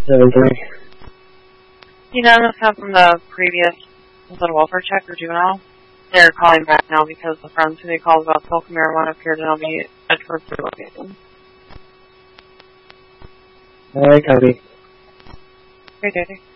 7:30. You know, this come from the previous welfare check or juvenile. They're calling back now because the friends who they called about smoking marijuana appeared to not be at towards their location. Alright, copy. Great, Daddy.